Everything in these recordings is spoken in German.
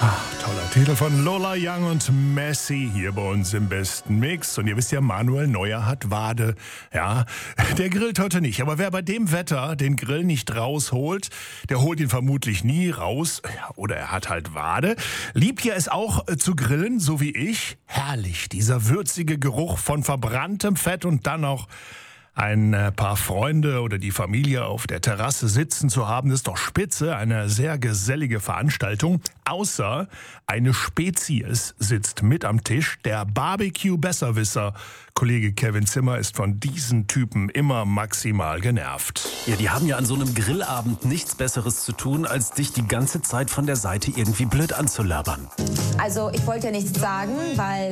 Toller Titel von Lola Young und Messi hier bei uns im besten Mix. Und ihr wisst ja, Manuel Neuer hat Wade. Ja, der grillt heute nicht. Aber wer bei dem Wetter den Grill nicht rausholt, der holt ihn vermutlich nie raus. Oder er hat halt Wade. Liebt ihr es auch zu grillen, so wie ich? Herrlich, dieser würzige Geruch von verbranntem Fett und dann noch ein paar Freunde oder die Familie auf der Terrasse sitzen zu haben, ist doch spitze, eine sehr gesellige Veranstaltung. Außer eine Spezies sitzt mit am Tisch, der Barbecue-Besserwisser. Kollege Kevin Zimmer ist von diesen Typen immer maximal genervt. Ja, die haben ja an so einem Grillabend nichts Besseres zu tun, als dich die ganze Zeit von der Seite irgendwie blöd anzulabern. Also ich wollte ja nichts sagen, weil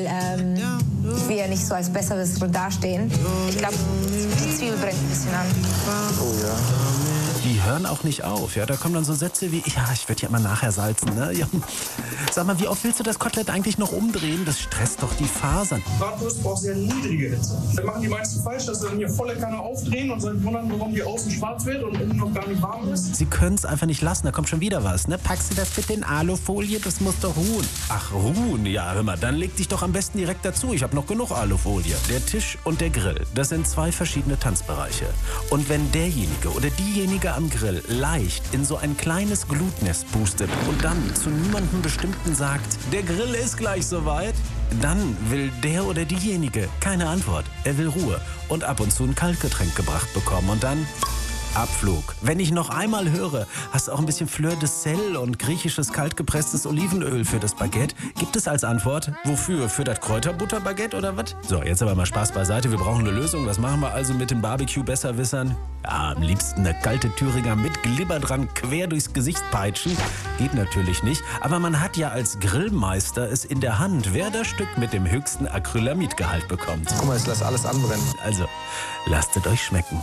wir ja nicht so als Besserwisser dastehen. Ich glaube, die Zwiebel brennt ein bisschen an. Oh ja. Die hören auch nicht auf. Ja, da kommen dann so Sätze wie, ja, ich werde ja mal nachher salzen. Ne? Ja. Sag mal, wie oft willst du das Kotelett eigentlich noch umdrehen? Das stresst doch die Fasern. Bratwurst braucht sehr niedrige Hitze. Das machen die meisten falsch, dass sie dann hier volle Kanne aufdrehen und sich wundern, warum die außen schwarz wird und innen noch gar nicht warm ist. Sie können es einfach nicht lassen, da kommt schon wieder was. Ne? Packst du das bitte in Alufolie? Das muss doch ruhen. Ach, ruhen? Ja, hör mal, dann leg dich doch am besten direkt dazu. Ich habe noch genug Alufolie. Der Tisch und der Grill, das sind zwei verschiedene Tanzbereiche. Und wenn derjenige oder diejenige am Grill leicht in so ein kleines Glutnest pustet und dann zu niemandem Bestimmten sagt, der Grill ist gleich soweit, dann will der oder diejenige keine Antwort. Er will Ruhe und ab und zu ein Kaltgetränk gebracht bekommen und dann Abflug. Wenn ich noch einmal höre, hast du auch ein bisschen Fleur de Sel und griechisches kaltgepresstes Olivenöl für das Baguette? Gibt es als Antwort? Wofür? Für das Kräuterbutterbaguette oder was? So, jetzt aber mal Spaß beiseite. Wir brauchen eine Lösung. Was machen wir also mit den Barbecue-Besserwissern? Ja, am liebsten eine kalte Thüringer mit Glibber dran quer durchs Gesicht peitschen. Geht natürlich nicht. Aber man hat ja als Grillmeister es in der Hand, wer das Stück mit dem höchsten Acrylamidgehalt bekommt. Guck mal, ich lass alles anbrennen. Also, lasst es euch schmecken.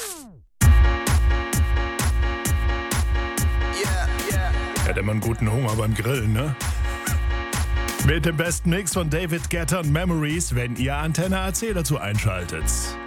Hat immer einen guten Hunger beim Grillen, ne? Mit dem besten Mix von David Guetta und Memories, wenn ihr Antenne AC dazu einschaltet.